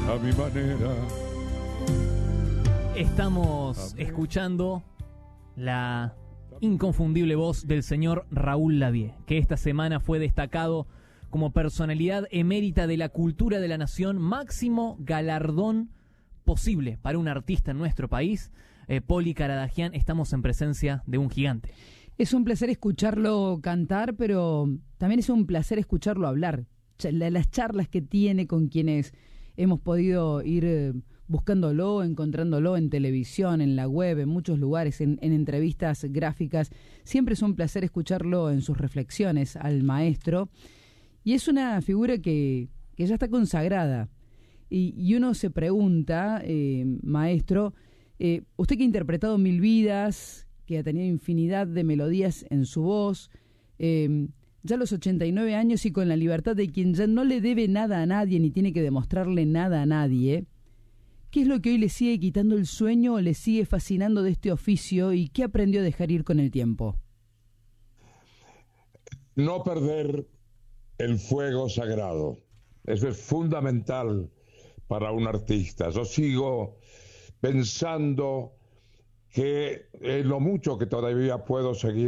a mi manera. Estamos escuchando la inconfundible voz del señor Raúl Lavie, que esta semana fue destacado como personalidad emérita de la cultura de la nación, máximo galardón posible para un artista en nuestro país. Poli Caradagian, estamos en presencia de un gigante. Es un placer escucharlo cantar, pero también es un placer escucharlo hablar. Las charlas que tiene con quienes hemos podido ir buscándolo, encontrándolo en televisión, en la web, en muchos lugares, en entrevistas gráficas. Siempre es un placer escucharlo en sus reflexiones al maestro. Y es una figura que ya está consagrada. Y uno se pregunta, maestro, usted que ha interpretado mil vidas, que ha tenido infinidad de melodías en su voz, ya a los 89 años y con la libertad de quien ya no le debe nada a nadie ni tiene que demostrarle nada a nadie, ¿qué es lo que hoy le sigue quitando el sueño o le sigue fascinando de este oficio y qué aprendió a dejar ir con el tiempo? No perder el fuego sagrado. Eso es fundamental para un artista. Yo sigo pensando que lo mucho que todavía puedo seguir